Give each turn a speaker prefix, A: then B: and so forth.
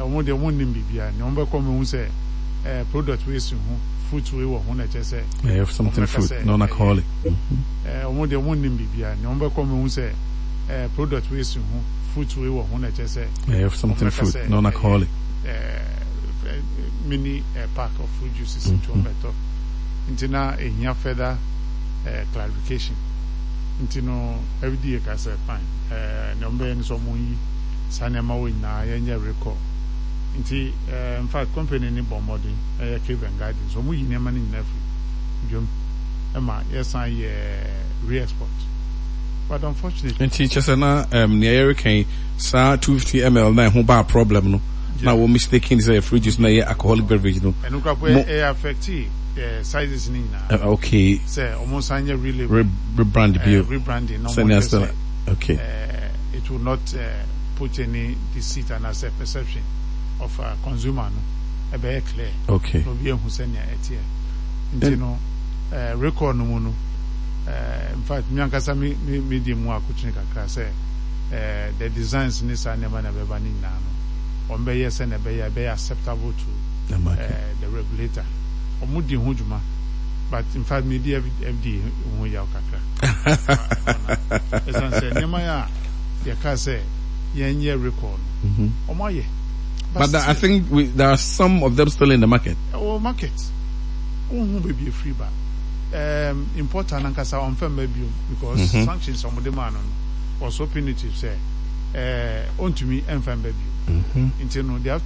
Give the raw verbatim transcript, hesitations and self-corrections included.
A: omo de omo nim bibia ne omo be come hu say eh product we si hu fruit we wo hu na che say
B: eh something fruit non alcoholic
A: eh omo de omo nim bibia ne omo be come hu say eh product we si hu fruit we wo hu na che say
B: eh something fruit non alcoholic
A: eh mini pack of fruit juices into omo intina ehia further uh, clarification nti no every day ka say fine eh uh, number en so mo yi sanema wo na yenye record nti uh, in fact company ni bomodin eh Caven Garden so mo yi nema ni na free dwom e ma yesan ye re-export but unfortunately
B: nti chese na um near hurricane sa two fifty milliliters na ho ba problem no na wo mistaking say fruit juice na ye alcoholic beverage no
A: and ukwa e affect Uh, sizes ni na
B: uh, okay
A: say almost anya really
B: Re- rebrand uh,
A: rebranding no
B: more say, okay
A: uh, it will not uh, put any deceit and as a perception of a consumer no e be clear
B: okay
A: no be ehun senya etie nti no uh, record no mu no uh, in fact me ankasa me me di mu akuchine kakra say uh, the designs ni sa nema na be ba ni na no on be yes na be be acceptable to uh, the regulator omudi hu juma but in fact me di F D hu ya kakra esan say nyama ya ya ka say yenye record
B: mhm
A: omoye
B: but that, I think we, there are some of them still in the market
A: oh market hu be be free ba um important ankasa on fam maybe because mm-hmm. sanctions on the man was so punitive say eh ontumi enfam baby mhm until no they have